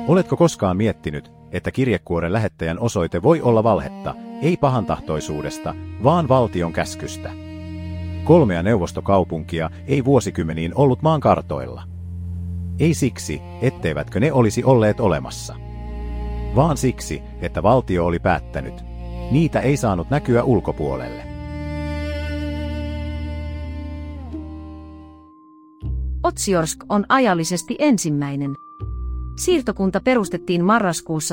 Oletko koskaan miettinyt, että kirjekuoren lähettäjän osoite voi olla valhetta, ei pahantahtoisuudesta, vaan valtion käskystä? 3 neuvostokaupunkia ei vuosikymmeniin ollut maan kartoilla. Ei siksi, etteivätkö ne olisi olleet olemassa, vaan siksi, että valtio oli päättänyt. Niitä ei saanut näkyä ulkopuolelle. Otsiorsk on ajallisesti ensimmäinen. Siirtokunta perustettiin marraskuussa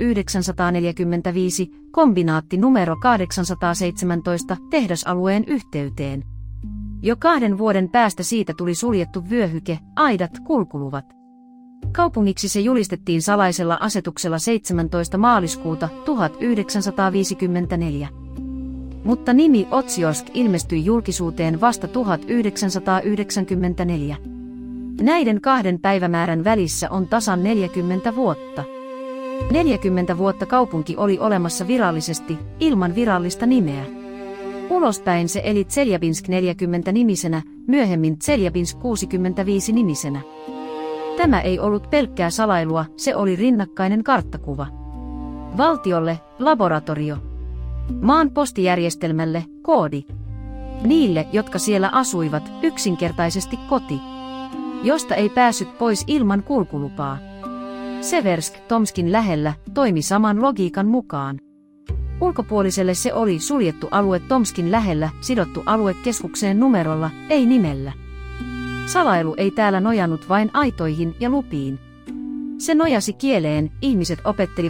1945 kombinaatti numero 817 tehdasalueen yhteyteen. Jo 2 vuoden päästä siitä tuli suljettu vyöhyke, aidat, kulkuluvat. Kaupungiksi se julistettiin salaisella asetuksella 17. maaliskuuta 1954. Mutta nimi Otsiorsk ilmestyi julkisuuteen vasta 1994. Näiden 2 päivämäärän välissä on tasan 40 vuotta. 40 vuotta kaupunki oli olemassa virallisesti, ilman virallista nimeä. Ulospäin se eli Tseljabinsk 40-nimisenä, myöhemmin Tseljabinsk 65-nimisenä. Tämä ei ollut pelkkää salailua, se oli rinnakkainen karttakuva. Valtiolle, laboratorio. Maan postijärjestelmälle, koodi. Niille, jotka siellä asuivat, yksinkertaisesti koti, josta ei päässyt pois ilman kulkulupaa. Seversk, Tomskin lähellä, toimi saman logiikan mukaan. Ulkopuoliselle se oli suljettu alue Tomskin lähellä, sidottu alue keskukseen numerolla, ei nimellä. Salailu ei täällä nojannut vain aitoihin ja lupiin. Se nojasi kieleen, ihmiset opettelivat